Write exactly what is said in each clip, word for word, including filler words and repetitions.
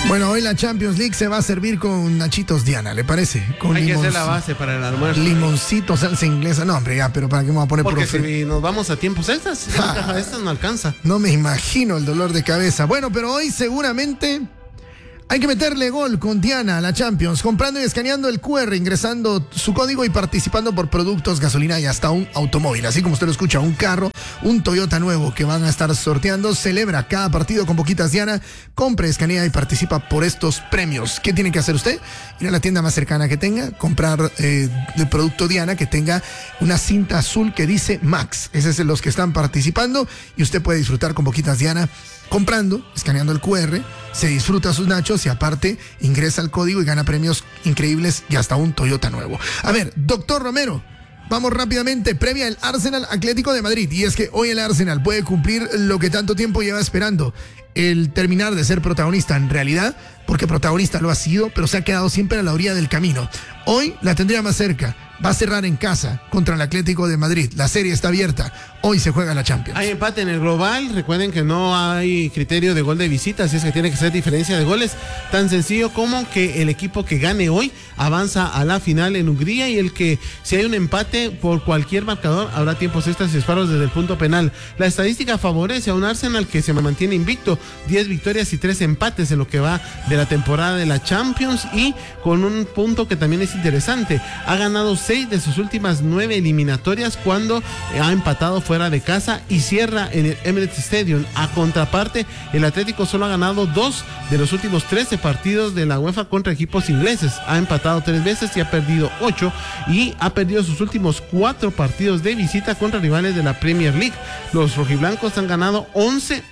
Bueno, hoy la Champions League se va a servir con nachitos Diana, ¿le parece? Con Hay limon... que hacer la base para el almuerzo. Limoncito, salsa inglesa. No, hombre, ya, pero ¿para qué me voy a poner Porque profe? si nos vamos a tiempos extras, una caja de estas no alcanza. No me imagino el dolor de cabeza. Bueno, pero hoy seguramente hay que meterle gol con Diana a la Champions, comprando y escaneando el Q R, ingresando su código y participando por productos, gasolina y hasta un automóvil. Así como usted lo escucha, un carro, un Toyota nuevo que van a estar sorteando. Celebra cada partido con Poquitas Diana. Compre, escanea y participa por estos premios. ¿Qué tiene que hacer usted? Ir a la tienda más cercana que tenga, comprar eh, el producto Diana que tenga una cinta azul que dice Max. Esos son los que están participando y usted puede disfrutar con Poquitas Diana comprando, escaneando el Q R, se disfruta sus nachos y aparte ingresa el código y gana premios increíbles y hasta un Toyota nuevo. A ver, doctor Romero, vamos rápidamente, previa el Arsenal Atlético de Madrid. Y es que hoy el Arsenal puede cumplir lo que tanto tiempo lleva esperando, el terminar de ser protagonista en realidad, porque protagonista lo ha sido, pero se ha quedado siempre a la orilla del camino. Hoy la tendría más cerca. Va a cerrar en casa contra el Atlético de Madrid. La serie está abierta. Hoy se juega la Champions. Hay empate en el global. Recuerden que no hay criterio de gol de visita, así es que tiene que ser diferencia de goles. Tan sencillo como que el equipo que gane hoy avanza a la final en Hungría, y el que, si hay un empate por cualquier marcador, habrá tiempos extras y disparos desde el punto penal. La estadística favorece a un Arsenal que se mantiene invicto, diez victorias y tres empates en lo que va de la temporada de la Champions, y con un punto que también es interesante: ha ganado seis de sus últimas nueve eliminatorias cuando ha empatado fuera de casa y cierra en el Emirates Stadium. A contraparte, el Atlético solo ha ganado dos de los últimos trece partidos de la UEFA contra equipos ingleses. Ha empatado tres veces y ha perdido ocho, y ha perdido sus últimos cuatro partidos de visita contra rivales de la Premier League. Los rojiblancos han ganado once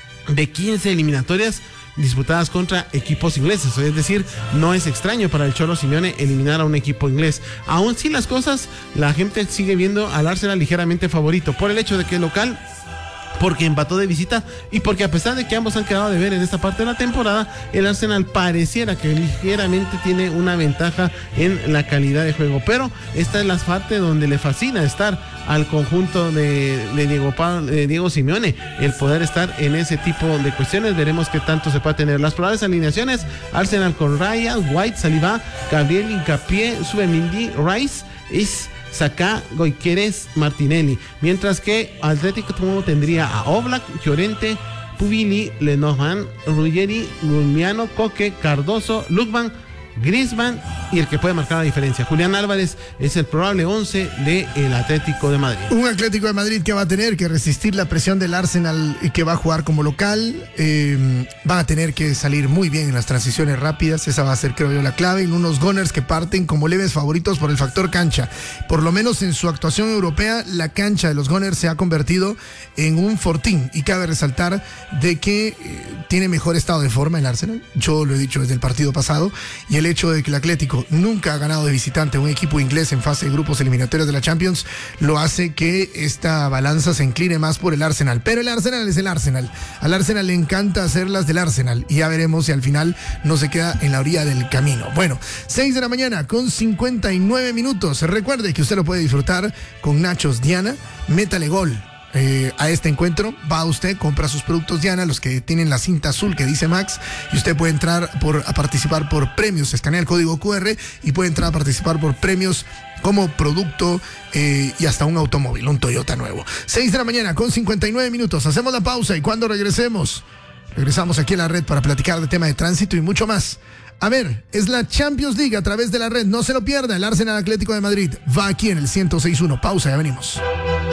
de quince eliminatorias disputadas contra equipos ingleses, es decir, no es extraño para el Cholo Simeone eliminar a un equipo inglés. Aún sí las cosas, la gente sigue viendo al Arsenal ligeramente favorito por el hecho de que es local, porque empató de visita y porque, a pesar de que ambos han quedado de ver en esta parte de la temporada, el Arsenal pareciera que ligeramente tiene una ventaja en la calidad de juego. Pero esta es la parte donde le fascina estar al conjunto de, de, Diego, de Diego Simeone, el poder estar en ese tipo de cuestiones. Veremos qué tanto se puede tener. Las probables alineaciones: Arsenal con Ryan, White, Saliba, Gabriel, Hincapié, Zubimendi, Rice, es Saka, Goiqueres, Martinelli. Mientras que Atlético tendría a Oblak, Llorente, Pubili, Lenormand, Ruggeri, Gulmiano, Coque, Cardoso, Lukman, Griezmann y el que puede marcar la diferencia, Julián Álvarez. Es el probable once del Atlético de Madrid. Un Atlético de Madrid que va a tener que resistir la presión del Arsenal y que va a jugar como local. Eh, va a tener que salir muy bien en las transiciones rápidas. Esa va a ser, creo yo, la clave. En unos Gunners que parten como leves favoritos por el factor cancha. Por lo menos en su actuación europea, la cancha de los Gunners se ha convertido en un fortín. Y cabe resaltar de que eh, tiene mejor estado de forma el Arsenal. Yo lo he dicho desde el partido pasado. Y el hecho de que el Atlético nunca ha ganado de visitante a un equipo inglés en fase de grupos eliminatorios de la Champions lo hace que esta balanza se incline más por el Arsenal. Pero el Arsenal es el Arsenal. Al Arsenal le encanta hacer las del Arsenal y ya veremos si al final no se queda en la orilla del camino. Bueno, seis de la mañana con cincuenta y nueve minutos. Recuerde que usted lo puede disfrutar con Nachos Diana. Métale gol Eh, a este encuentro. Va usted, compra sus productos Diana, los que tienen la cinta azul que dice Max, y usted puede entrar por, a participar por premios. Escanea el código Q R y puede entrar a participar por premios como producto eh, y hasta un automóvil, un Toyota nuevo. seis de la mañana con cincuenta y nueve minutos. Hacemos la pausa y cuando regresemos, regresamos aquí a la red para platicar de tema de tránsito y mucho más. A ver, es la Champions League a través de la red. No se lo pierda. El Arsenal Atlético de Madrid va aquí en el ciento seis punto uno. Pausa, ya venimos.